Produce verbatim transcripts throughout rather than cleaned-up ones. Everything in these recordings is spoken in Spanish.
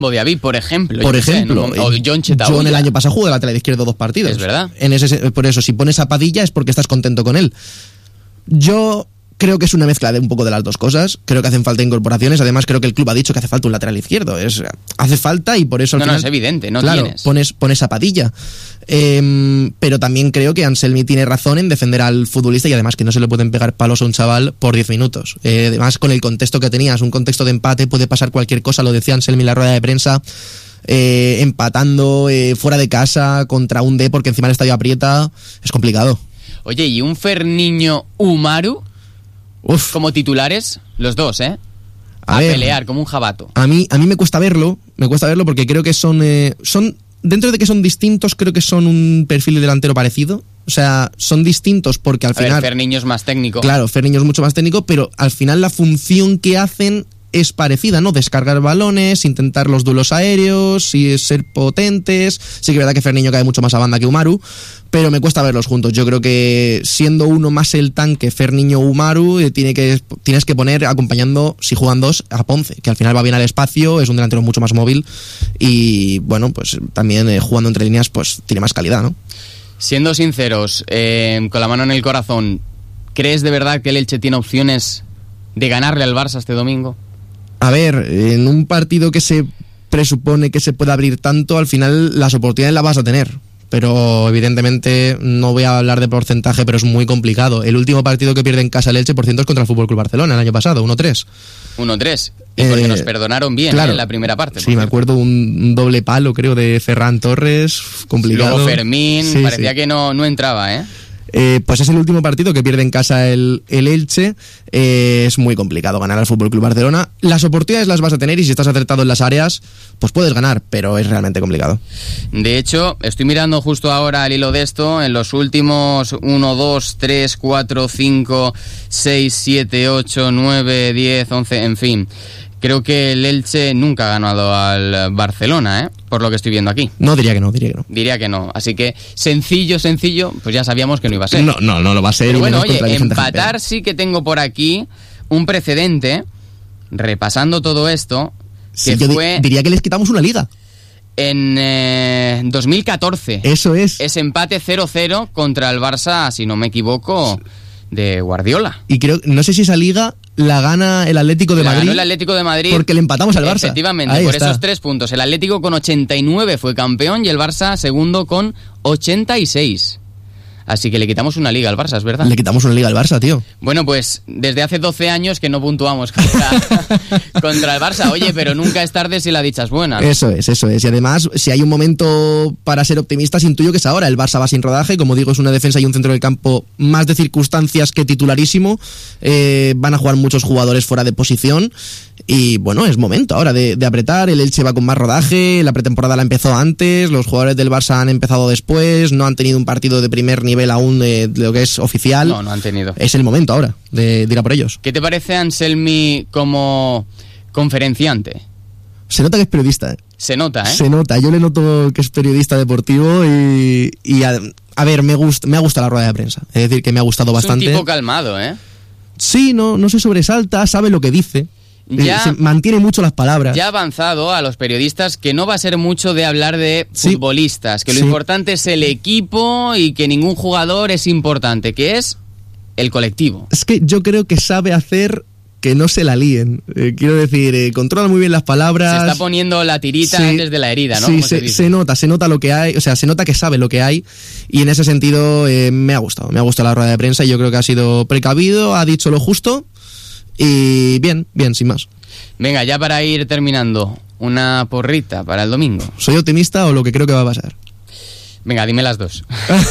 Bodiaví, por ejemplo. Por ejemplo. Sé, ¿no? O John Chetahuya. John el año pasado jugó de lateral izquierdo dos partidos. Es verdad. En ese, por eso, si pones a Padilla es porque estás contento con él. Yo creo que es una mezcla de un poco de las dos cosas. Creo que hacen falta incorporaciones. Además, creo que el club ha dicho que hace falta un lateral izquierdo. Es, hace falta y por eso al no, final... No, es evidente, no claro, tienes. Pones, pones a Padilla. Eh, pero también creo que Anselmi tiene razón en defender al futbolista y además que no se le pueden pegar palos a un chaval por diez minutos. Eh, además, con el contexto que tenías, un contexto de empate, puede pasar cualquier cosa. Lo decía Anselmi en la rueda de prensa. Eh, empatando eh, fuera de casa contra un D porque encima el estadio aprieta. Es complicado. Oye, ¿y un Ferniño Umaru? Uf. Como titulares, los dos, ¿eh? A, a ver, pelear como un jabato. A mí, a mí me cuesta verlo, me cuesta verlo porque creo que son, eh, son, dentro de que son distintos, creo que son un perfil de delantero parecido. O sea, son distintos porque al a final... ver, Ferniño es más técnico. Claro, Ferniño es mucho más técnico, pero al final la función que hacen es parecida, ¿no? Descargar balones, intentar los duelos aéreos, y ser potentes. Sí que es verdad que Ferniño cae mucho más a banda que Umaru, pero me cuesta verlos juntos. Yo creo que siendo uno más el tanque Ferniño Umaru, eh, tiene que, tienes que poner acompañando, si juegan dos, a Ponce, que al final va bien al espacio, es un delantero mucho más móvil y bueno, pues también eh, jugando entre líneas pues tiene más calidad, ¿no? Siendo sinceros, eh, con la mano en el corazón, ¿crees de verdad que el Elche tiene opciones de ganarle al Barça este domingo? A ver, en un partido que se presupone que se puede abrir tanto, al final las oportunidades las vas a tener. Pero evidentemente no voy a hablar de porcentaje, pero es muy complicado. El último partido que pierde en casa el Elche, por ciento, es contra el F C Barcelona el año pasado, uno tres. uno tres. Y porque eh, nos perdonaron bien, claro, ¿eh? En la primera parte. Sí, me acuerdo un, un doble palo, creo, de Ferran Torres, complicado. Luego Fermín, sí, parecía sí. que no, no entraba, ¿eh? Eh, pues es el último partido que pierde en casa el, el Elche. Eh, es muy complicado ganar al F C Barcelona. Las oportunidades las vas a tener y si estás acertado en las áreas, pues puedes ganar, pero es realmente complicado. De hecho, estoy mirando justo ahora al hilo de esto. En los últimos uno, dos, tres, cuatro, cinco, seis, siete, ocho, nueve, diez, once, en fin. Creo que el Elche nunca ha ganado al Barcelona, ¿eh? Por lo que estoy viendo aquí. No, diría que no, diría que no. Diría que no. Así que sencillo, sencillo, pues ya sabíamos que no iba a ser. No, no, no lo va a ser. Pero bueno, oye, empatar sí que tengo por aquí un precedente, repasando todo esto, que sí, yo fue... Di- diría que les quitamos una liga. En eh, dos mil catorce. Eso es. Ese empate cero cero contra el Barça, si no me equivoco, de Guardiola. Y creo, no sé si esa liga la gana el Atlético de la Madrid. Ganó el Atlético de Madrid. Porque le empatamos al Barça. Efectivamente, ahí por está. esos tres puntos. El Atlético con ochenta y nueve fue campeón y el Barça segundo con ochenta y seis. Así que le quitamos una liga al Barça, es verdad. Le quitamos una liga al Barça, tío. Bueno, pues desde hace doce años que no puntuamos contra, contra el Barça. Oye, pero nunca es tarde si la dicha es buena, ¿no? Eso es, eso es. Y además, si hay un momento para ser optimistas, intuyo que es ahora. El Barça va sin rodaje. Como digo, es una defensa y un centro del campo más de circunstancias que titularísimo. Eh, van a jugar muchos jugadores fuera de posición. Y bueno, es momento ahora de, de apretar. El Elche va con más rodaje. La pretemporada la empezó antes. Los jugadores del Barça han empezado después. No han tenido un partido de primer nivel aún de, de lo que es oficial. No, no han tenido. Es el momento ahora de, de ir a por ellos. ¿Qué te parece Anselmi como conferenciante? Se nota que es periodista, ¿eh? Se nota, ¿eh? Se nota. Yo le noto que es periodista deportivo y, y a, a ver, me gusta, me ha gustado la rueda de prensa. Es decir, que me ha gustado bastante. Es un tipo calmado, ¿eh? Sí, no, no se sobresalta, sabe lo que dice. Ya, se mantiene mucho las palabras. Ya ha avanzado a los periodistas que no va a ser mucho de hablar de sí, futbolistas, que lo sí. importante es el equipo y que ningún jugador es importante, que es el colectivo. Es que yo creo que sabe hacer que no se la líen. Eh, quiero decir, eh, controla muy bien las palabras. Se está poniendo la tirita sí, antes de la herida, ¿no? Sí, se, se, se nota, se nota lo que hay, o sea, se nota que sabe lo que hay y en ese sentido eh, me ha gustado, me ha gustado la rueda de prensa y yo creo que ha sido precavido, ha dicho lo justo y bien, bien, sin más. Venga, ya para ir terminando, una porrita para el domingo. ¿Soy optimista o lo que creo que va a pasar? Venga, dime las dos.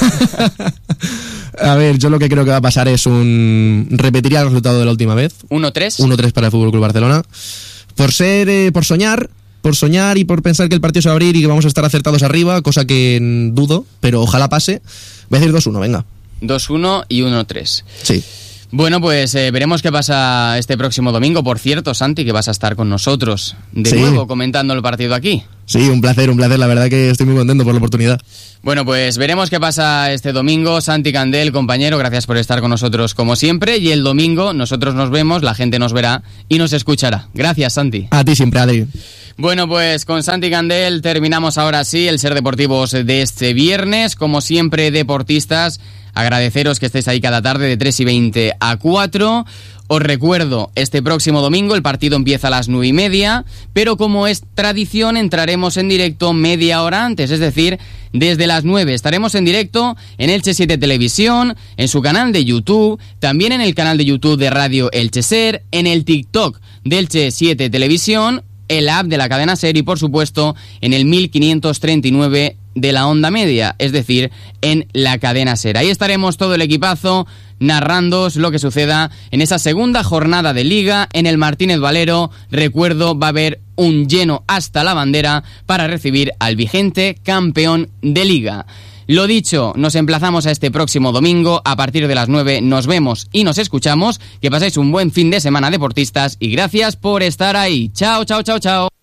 A ver, yo lo que creo que va a pasar es un... Repetiría el resultado de la última vez. uno tres. uno tres para el F C Barcelona. Por ser, eh, por soñar, por soñar y por pensar que el partido se va a abrir y que vamos a estar acertados arriba, cosa que dudo, pero ojalá pase. Voy a decir dos uno, venga. dos uno y uno tres. Sí. Bueno, pues eh, veremos qué pasa este próximo domingo. Por cierto, Santi, que vas a estar con nosotros de sí. nuevo comentando el partido aquí. Sí, un placer, un placer. La verdad que estoy muy contento por la oportunidad. Bueno, pues veremos qué pasa este domingo. Santi Candel, compañero, gracias por estar con nosotros como siempre. Y el domingo nosotros nos vemos, la gente nos verá y nos escuchará. Gracias, Santi. A ti siempre, Adri. Bueno, pues con Santi Candel terminamos ahora sí el Ser Deportivos de este viernes. Como siempre, deportistas, agradeceros que estéis ahí cada tarde de tres y veinte a cuatro. Os recuerdo, este próximo domingo el partido empieza a las nueve y media, pero como es tradición entraremos en directo media hora antes, es decir, desde las nueve estaremos en directo en Elche siete Televisión, en su canal de YouTube, también en el canal de YouTube de Radio Elche Ser, en el TikTok de Elche siete Televisión, el app de la cadena Ser y por supuesto en el mil quinientos treinta y nueve de la onda media, es decir, en la cadena Ser. Ahí estaremos todo el equipazo narrándoos lo que suceda en esa segunda jornada de Liga en el Martínez Valero. Recuerdo, va a haber un lleno hasta la bandera para recibir al vigente campeón de Liga. Lo dicho, nos emplazamos a este próximo domingo. A partir de las nueve nos vemos y nos escuchamos. Que paséis un buen fin de semana, deportistas, y gracias por estar ahí. Chao, chao, chao, chao.